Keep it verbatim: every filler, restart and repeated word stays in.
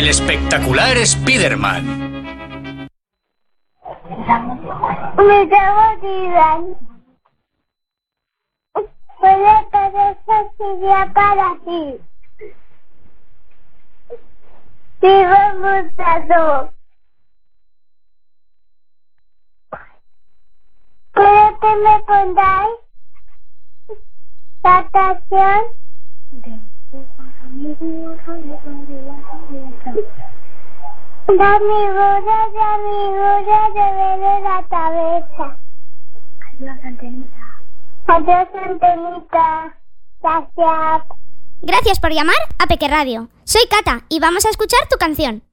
El espectacular Spiderman. Me llamo Dylan. Puede que eso sería para ti. Vivo en Mutador. ¿Puedo que me pongáis la canción? Da mi boda, da mi boda, de ver la cabeza. Adiós, Antenita. Adiós, Antenita. Gracias. Gracias por llamar a Peque Radio. Soy Cata y vamos a escuchar tu canción.